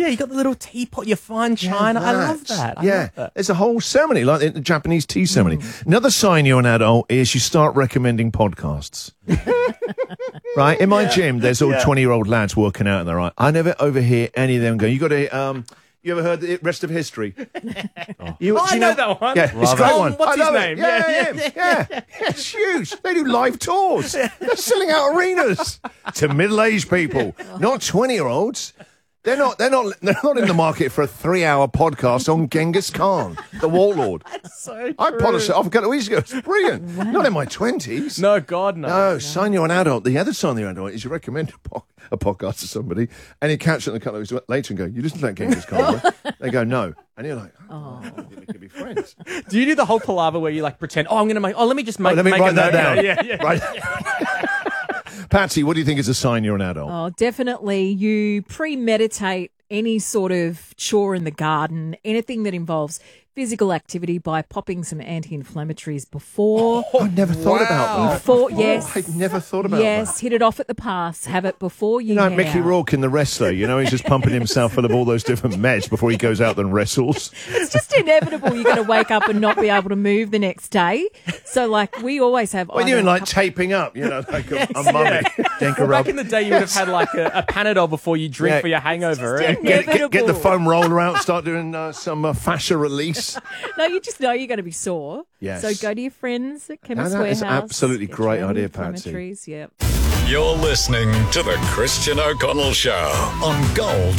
Yeah, you got the little teapot, your fine china. I love that. I love that. There's a whole ceremony, like the Japanese tea ceremony. Another sign you're an adult is you start recommending podcasts. Right? In my gym, there's all 20-year-old lads working out, and they're right. I never overhear any of them going, you got to... You ever heard the rest of history? I know that one. Yeah, it's a great one. What's his name? Yeah, it's huge. They do live tours. They're selling out arenas to middle-aged people, not 20-year-olds. They're not in the market for a 3-hour podcast on Genghis Khan, the warlord. That's so true. I polished it off a couple of weeks ago. It's brilliant. Wow. Not in my 20s. No, God, no. No, sign you're an adult. The other sign you're an adult is you recommend a podcast to somebody and you catch it a couple of weeks later and go, you listen to that Genghis Khan, right? They go, no. And you're like, I think we could be friends. Do you do the whole palaver where you like pretend, I'm going to make, let me just make, let me make write a that note. down. Yeah. Right. Patsy, what do you think is a sign you're an adult? Oh, definitely. You premeditate any sort of chore in the garden, anything that involves physical activity by popping some anti-inflammatories before. I never thought about that. Before, yes. I never thought about that. Yes, hit it off at the pass. Have it before you know, head Mickey out. Rourke in The Wrestler, he's just pumping himself full of all those different meds before he goes out and wrestles. It's just inevitable you're going to wake up and not be able to move the next day. So, we always have... When you're in, taping up, like a mummy. Well, back in the day, you would have had, a Panadol before you drink for your hangover. Get the foam roller out, start doing some fascia release. No, you just know you're going to be sore. Yes. So go to your friends at Chemist Warehouse. That is absolutely great idea, Patsy. Yep. You're listening to the Christian O'Connell Show on Gold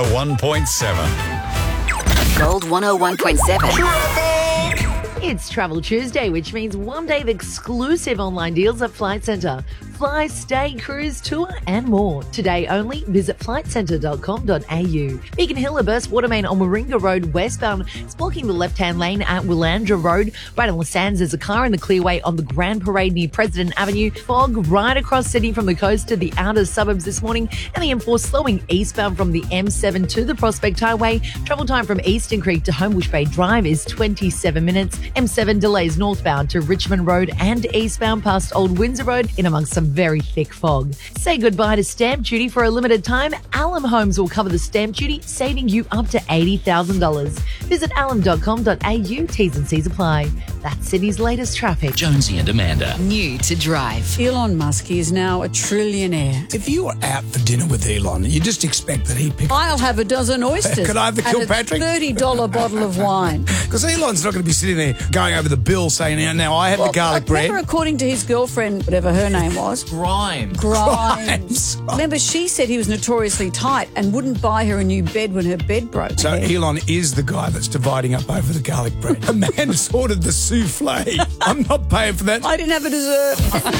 101.7. Gold 101.7. It's Travel Tuesday, which means one day of exclusive online deals at Flight Centre. Fly, stay, cruise, tour and more. Today only, visit flightcentre.com.au. Beacon Hill, a burst water main on Warringah Road westbound. It's blocking the left-hand lane at Willandra Road. Right on the Sands, there's a car in the clearway on the Grand Parade near President Avenue. Fog right across Sydney from the coast to the outer suburbs this morning. And the M4 slowing eastbound from the M7 to the Prospect Highway. Travel time from Eastern Creek to Homebush Bay Drive is 27 minutes. M7 delays northbound to Richmond Road and eastbound past Old Windsor Road in amongst some very thick fog. Say goodbye to stamp duty for a limited time. Alum Homes will cover the stamp duty, saving you up to $80,000. Visit alum.com.au. T's and C's apply. That's Sydney's latest traffic. Jonesy and Amanda. New to drive. Elon Musk is now a trillionaire. If you were out for dinner with Elon, you just expect that he'd pick... I'll have a dozen oysters. Could I have the Kilpatrick? And a $30 bottle of wine. Because Elon's not going to be sitting there going over the bill saying, now I have the garlic bread. Remember, according to his girlfriend, whatever her name was... Grimes. Remember, she said he was notoriously tight and wouldn't buy her a new bed when her bed broke. So Elon is the guy that's dividing up over the garlic bread. Amanda's ordered the souffle. I'm not paying for that. I didn't have a dessert.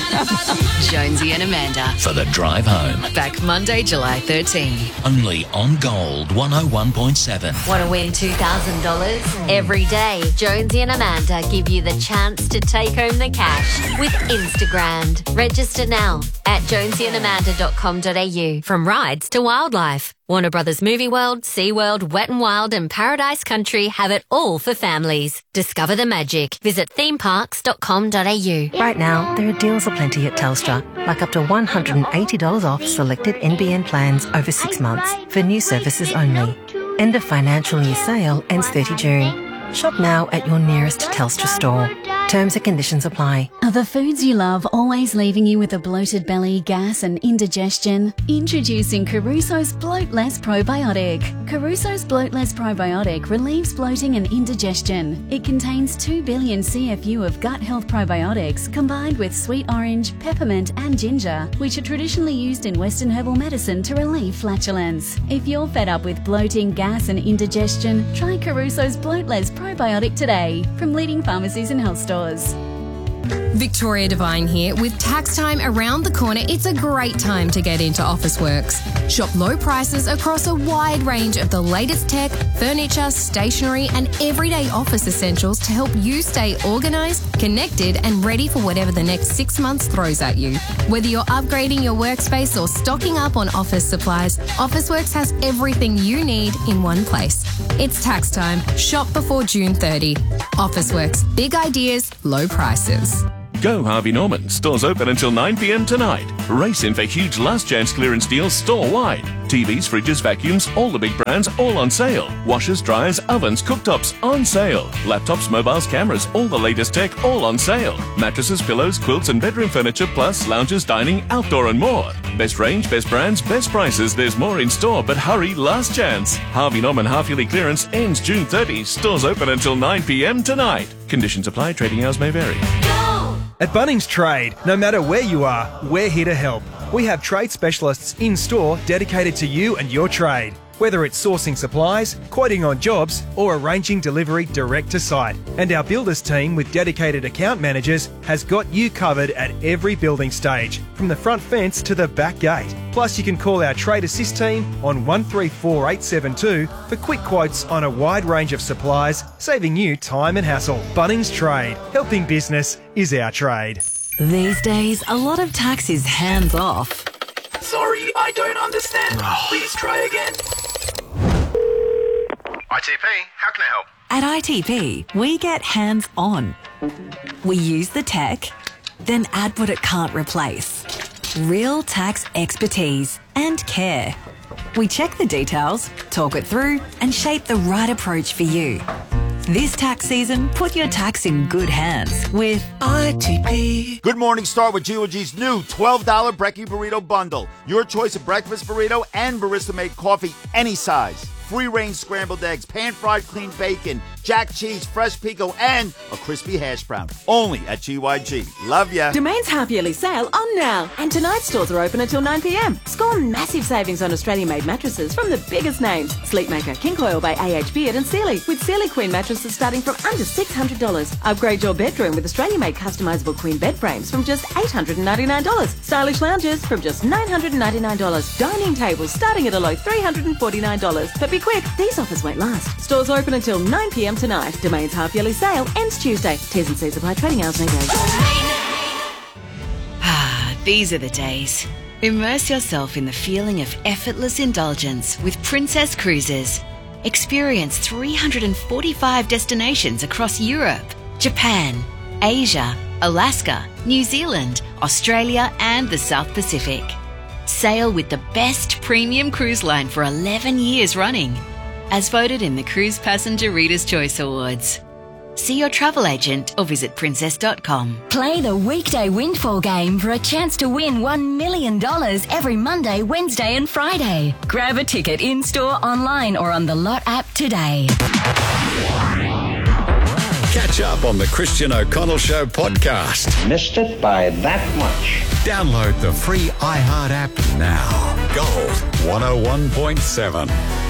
Jonesy and Amanda. For the drive home. Back Monday, July 13. Only on Gold 101.7. Want to win $2,000? Every day, Jonesy and Amanda give you the chance to take home the cash with Instagram. Register now at jonesyandamanda.com.au. From rides to wildlife, Warner Brothers Movie World, SeaWorld, Wet n Wild and Paradise Country have it all for families. Discover the magic. Visit themeparks.com.au. Right now, there are deals aplenty at Telstra, like up to $180 off selected NBN plans over 6 months for new services only. End of financial year sale ends 30 June. Shop now at your nearest Telstra store. Terms and conditions apply. Are the foods you love always leaving you with a bloated belly, gas and indigestion? Introducing Caruso's Bloatless Probiotic. Caruso's Bloatless Probiotic relieves bloating and indigestion. It contains 2 billion CFU of gut health probiotics combined with sweet orange, peppermint and ginger, which are traditionally used in Western herbal medicine to relieve flatulence. If you're fed up with bloating, gas and indigestion, try Caruso's Bloatless Probiotic today from leading pharmacies and health stores. Victoria Devine here. With tax time around the corner, it's a great time to get into Officeworks. Shop low prices across a wide range of the latest tech, furniture, stationery and everyday office essentials to help you stay organised, connected and ready for whatever the next 6 months throws at you. Whether you're upgrading your workspace or stocking up on office supplies, Officeworks has everything you need in one place. It's tax time. Shop before June 30. Officeworks. Big ideas, low prices. Go Harvey Norman. Stores open until 9 p.m. tonight. Race in for huge last chance clearance deals store-wide. TVs, fridges, vacuums, all the big brands, all on sale. Washers, dryers, ovens, cooktops, on sale. Laptops, mobiles, cameras, all the latest tech, all on sale. Mattresses, pillows, quilts and bedroom furniture, plus lounges, dining, outdoor and more. Best range, best brands, best prices. There's more in store, but hurry, last chance. Harvey Norman half-yearly clearance ends June 30. Stores open until 9 p.m. tonight. Conditions apply. Trading hours may vary. At Bunnings Trade, no matter where you are, we're here to help. We have trade specialists in store dedicated to you and your trade. Whether it's sourcing supplies, quoting on jobs, or arranging delivery direct to site. And our builders team with dedicated account managers has got you covered at every building stage, from the front fence to the back gate. Plus, you can call our Trade Assist team on 134872 for quick quotes on a wide range of supplies, saving you time and hassle. Bunnings Trade. Helping business is our trade. These days, a lot of tax is hands off. Sorry, I don't understand. Please try again. ITP, how can I help? At ITP, we get hands on. We use the tech, then add what it can't replace. Real tax expertise and care. We check the details, talk it through, and shape the right approach for you. This tax season, put your tax in good hands with ITP. Good morning, start with G.O.G's new $12 Brekkie Burrito Bundle. Your choice of breakfast burrito and barista-made coffee, any size. Free-range scrambled eggs, pan-fried clean bacon, jack cheese, fresh pico, and a crispy hash brown. Only at GYG. Love ya. Domain's half-yearly sale on now. And tonight's stores are open until 9 p.m. Score massive savings on Australian-made mattresses from the biggest names. Sleepmaker, King Coil by AH Beard and Sealy. With Sealy Queen mattresses starting from under $600. Upgrade your bedroom with Australian-made customisable queen bed frames from just $899. Stylish lounges from just $999. Dining tables starting at a low $349. But be quick, these offers won't last. Stores open until 9 p.m. tonight. Domain's half-yearly sale ends Tuesday. T's and C's apply. Trading hours may vary. These are the days. Immerse yourself in the feeling of effortless indulgence with Princess Cruises. Experience 345 destinations across Europe, Japan, Asia, Alaska, New Zealand, Australia, and the South Pacific. Sail with the best premium cruise line for 11 years running, as voted in the Cruise Passenger Reader's Choice Awards. See your travel agent or visit princess.com. Play the weekday windfall game for a chance to win $1 million every Monday, Wednesday and Friday. Grab a ticket in-store, online or on the Lot app today. Catch up on the Christian O'Connell Show podcast. Missed it by that much. Download the free iHeart app now. Gold 101.7.